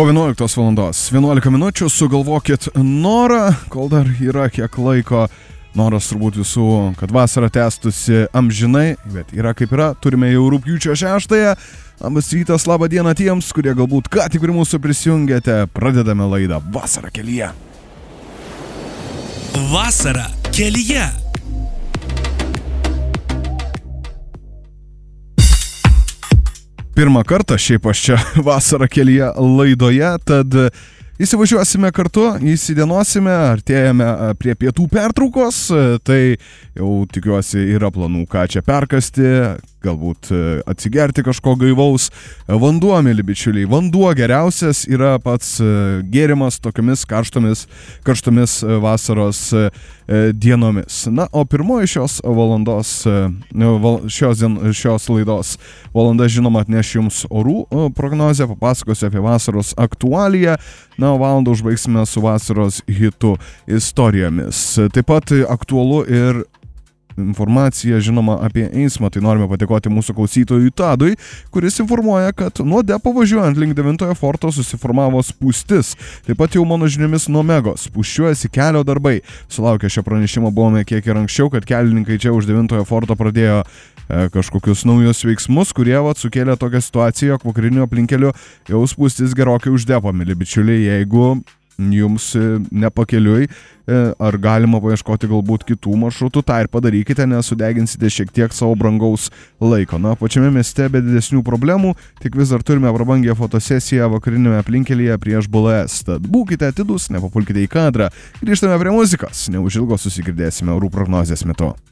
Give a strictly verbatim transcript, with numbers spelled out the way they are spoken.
Po vienuoliktos valandos vienuolika minučių sugalvokit norą, kol dar yra kiek laiko. Noras turbūt visų, kad vasara tęstusi amžinai, bet yra kaip yra, turime jau rugpjūčio šeštąją. Labas rytas, labą dieną tiems, kurie galbūt ką tik prie mūsų prisijungėte. Pradedame laidą Vasara kelyje. Vasara kelyje. Pirmą kartą šiaip aš čia Vasara kelyje laidoje, tad įsivažiuosime kartu, įsidienosime, artėjame prie pietų pertraukos, tai jau tikiuosi yra planų, ką čia perkasti, galbūt atsigerti kažko gaivaus. Vanduo, mėly bičiuliai, vanduo geriausias yra pats gėrimas tokiomis karštomis, karštomis vasaros dienomis. Na, o pirmoji šios valandos, šios, šios laidos valanda, žinoma, atneš jums orų prognozę, papasakosiu apie vasaros aktualiją. Na, o valandą užbaigsime su vasaros hitų istorijomis. Taip pat aktualu ir informacija, žinoma, apie eismą. Tai norime padėkoti mūsų klausytojui Tadui, kuris informuoja, kad nuo depo važiuojant link devintojo forto susiformavo spūstis. Taip pat jau mano žiniomis nuo Megos spūsčiuojasi kelio darbai. Sulaukę šio pranešimo buvome kiek ir anksčiau, kad kelininkai čia už devintojo forto pradėjo e, kažkokius naujus veiksmus, kurie vat sukėlė tokią situaciją, jog vakariniu aplinkeliu jau spūstis gerokai už depo, mėly bičiuliai. Jeigu jums nepakeliui, ar galima paieškoti galbūt kitų maršrutų, tą ir padarykite, nes sudeginsite šiek tiek savo brangaus laiko. Na, pačiame mieste be didesnių problemų, tik vis dar turime prabangę fotosesiją vakarinėme aplinkelyje prieš B L S. Tad būkite atidus, nepapulkite į kadrą. Grįžtame prie muzikos, neužilgo susigirdėsime orų prognozės metu.